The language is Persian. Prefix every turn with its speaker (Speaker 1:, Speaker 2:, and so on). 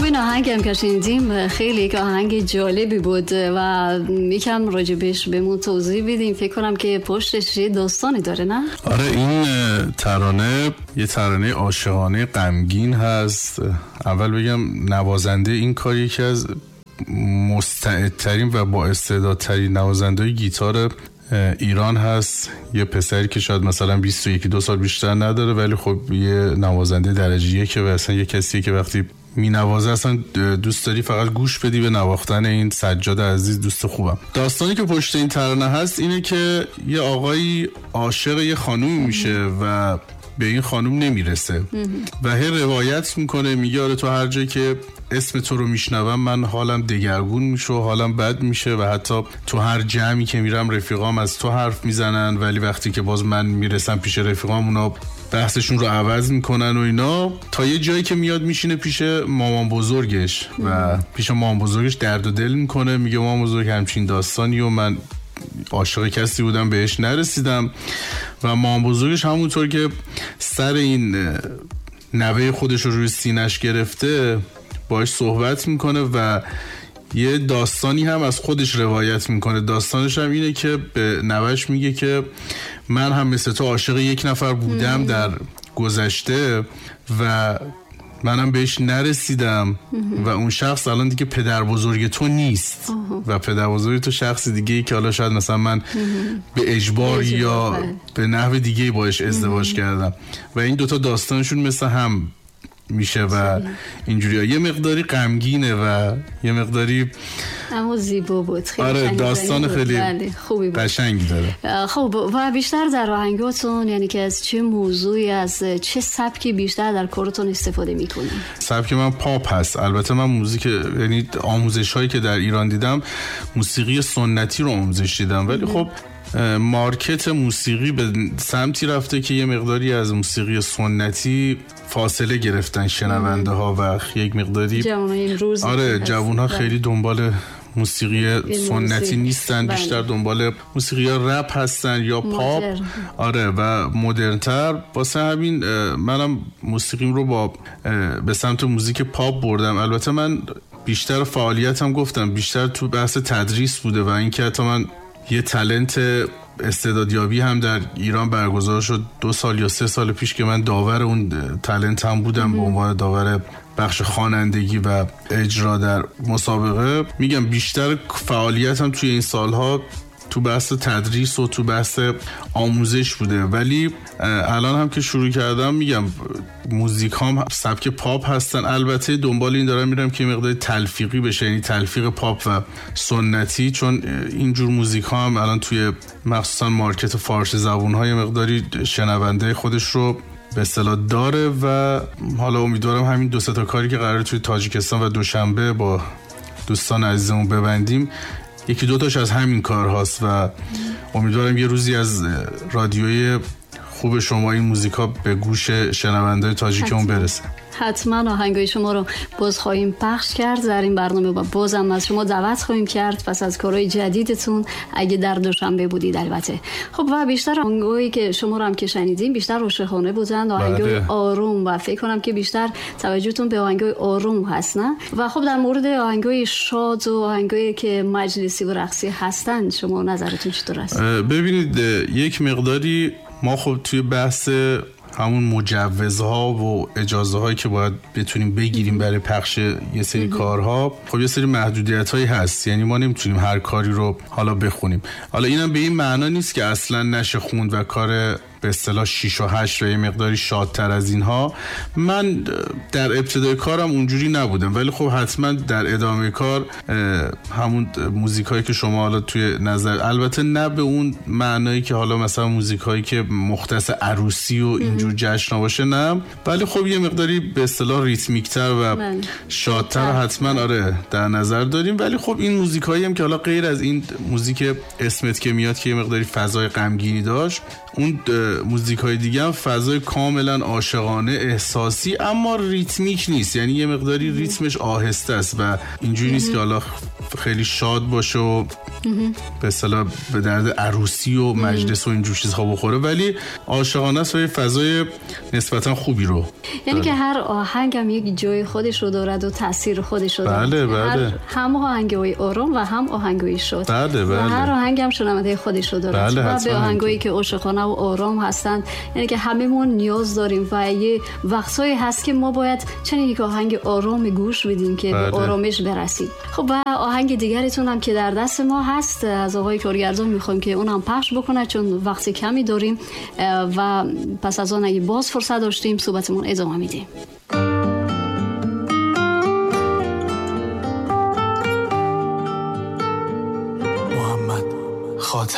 Speaker 1: همین آهنگ هم که شنیدیم خیلی یک آهنگ جالبی بود و یکم راجبش بهمون توضیح بدیم. فکر کنم که پشتش یه داستانی داره، نه؟
Speaker 2: آره، این ترانه یه ترانه عاشقانه غمگین هست. اول بگم نوازنده این کار یکی از مستعدترین و با استعدادترین نوازنده‌های گیتار ایران هست. یه پسری که شاید مثلا 21-2 سال بیشتر نداره، ولی خب یه نوازنده درجه یکه و اصلا یه کسیه که وقتی می نوازه اصلا دوست داری فقط گوش بدی به نواختن این سجاد عزیز، دوست خوبم. داستانی که پشت این ترانه هست اینه که یه آقایی عاشق یه خانومی میشه و به این خانوم نمیرسه و هی روایت میکنه، میگه آره تو هر جایی که اسم تو رو میشنوم من حالم دگرگون میشه و حالم بد میشه و حتی تو هر جمعی که میرم رفیقام از تو حرف میزنن، ولی وقتی که باز من میرسم پیش رفیقام اونا بحثشون رو عوض میکنن و اینا، تا یه جایی که میاد میشینه پیش مامان بزرگش و پیش مامان بزرگش درد و دل میکنه، میگه مامان بزرگ همچین داستانی و من عاشق کسی بودم بهش نرسیدم و مامان بزرگش همونطور که سر این نوه خودش رو روی سینش گرفته باش صحبت میکنه و یه داستانی هم از خودش روایت میکنه. داستانش هم اینه که به نوهش میگه که من هم مثل تو عاشق یک نفر بودم در گذشته و منم بهش نرسیدم و اون شخص الان دیگه پدر بزرگ تو نیست و پدر بزرگ تو شخص دیگه ای که حالا شاید مثلا من به اجبار یا به نحو دیگه باش ازدواج کردم و این دوتا داستانشون مثل هم میشه و اینجوری یه مقداری غمگینه و یه مقداری
Speaker 1: اما زیبا بود. خیلی
Speaker 2: آره، داستان خیلی
Speaker 1: خوبی بود،
Speaker 2: قشنگی داره.
Speaker 1: خب و بیشتر در آهنگاتون یعنی که از چه موضوعی، از چه سبکی بیشتر در کارتون استفاده میکنین؟
Speaker 2: سبک من پاپ هست. البته من موزیک، یعنی آموزش هایی که در ایران دیدم موسیقی سنتی رو آموزش دیدم، ولی خب مارکت موسیقی به سمتی رفته که یه مقداری از موسیقی سنتی فاصله گرفتن شنونده ها و یک مقداری جوان ها خیلی دنبال موسیقی سنتی نیستن، بیشتر دنبال موسیقی رپ هستن یا پاپ. آره و مدرن‌تر. واسه همین منم موسیقیم رو به سمت موزیک پاپ بردم. البته من بیشتر فعالیتم گفتم بیشتر تو بحث تدریس بوده و اینکه حتی من یه تالنت استعدادیابی هم در ایران برگزار شد 2 سال یا 3 سال پیش که من داور اون تالنت هم بودم به عنوان داور بخش خوانندگی و اجرا در مسابقه. میگم بیشتر فعالیتم توی این سالها تو بحث تدریس و تو بحث آموزش بوده، ولی الان هم که شروع کردم میگم موزیک هم سبک پاپ هستن. البته دنبال این دارم میرم که مقدار تلفیقی بشه، یعنی تلفیق پاپ و سنتی، چون اینجور موزیک ها هم الان توی مخصوصا مارکت فارسی زبون های مقداری شنونده خودش رو به اصطلاح داره و حالا امیدوارم همین 2-3 تا کاری که قراره توی تاجیکستان و دوشنبه با دوستان عزیزمون ببندیم 1-2 تاش از همین کار هاست و امیدوارم یه روزی از رادیوی خوب شما این موزیکا به گوش شنونده تاجیکمون برسه.
Speaker 1: حتما آهنگای شما رو باز خواهیم پخش کرد در این برنامه و بازم از شما دعوت خواهیم کرد پس از کارهای جدیدتون اگه در دوشنبه بودید البته. خب و بیشتر آهنگایی که شما رو هم که شنیدیم بیشتر عاشقانه بودن، آهنگای آروم و فکر کنم که بیشتر توجهتون به آهنگای آروم هست، نه؟ و خب در مورد آهنگای شاد و آهنگایی که مجلسی و رقصی هستن شما نظرتون چطور است؟
Speaker 2: ببینید یک مقداری ما خب توی بحث همون مجوزها و اجازه هایی که باید بتونیم بگیریم برای پخش یه سری کارها، خب یه سری محدودیت هایی هست، یعنی ما نمیتونیم هر کاری رو حالا بخونیم. حالا اینم به این معنا نیست که اصلا نشه خوند و کار به اصطلاح 6 و 8 و یه مقداری شادتر از اینها. من در ابتدای کارم اونجوری نبودم، ولی خب حتما در ادامه کار همون موزیکایی که شما حالا توی نظر، البته نه به اون معنایی که حالا مثلا موزیکایی که مختص عروسی و اینجور جشن باشه، نه، ولی خب یه مقداری به اصطلاح ریتمیکتر و شادتر حتما آره در نظر داریم. ولی خب این موزیکایی هم که حالا غیر از این موزیک اسمت که میاد که یه مقداری فضای غمگینی داشت، اون موزیکای دیگه هم فضای کاملا عاشقانه احساسی اما ریتمیک نیست، یعنی یه مقداری ریتمش آهسته است و اینجوری نیست که حالا خیلی شاد باشه و به اصطلاح به درد عروسی و مجلس و اینجور چیزها بخوره، ولی عاشقانه است و یه فضای نسبتا خوبی رو
Speaker 1: یعنی که هر آهنگ هم یک جای خودش رو دارد و تاثیر خودش رو دارد.
Speaker 2: بله.
Speaker 1: هم آهنگوی آرام و هم آهنگوی شاد.
Speaker 2: بله.
Speaker 1: و هر آهنگ هم شنونده خودش رو دارد.
Speaker 2: بله،
Speaker 1: و به آهنگویی که عاشقانه و آرام هستند، یعنی که هممون نیاز داریم و یه وقتایی هست که ما باید چنین یک آهنگ آرام گوش بدیم که به آرامش برسیم. خب و آهنگ دیگریتون هم که در دست ما هست از آقای کارگردان میخوایم که اونم پخش بکنه چون وقت کمی داریم و پس از آن اگه باز فرصت داشتیم صحبتمون ادامه میدیم.
Speaker 3: محمد خاتم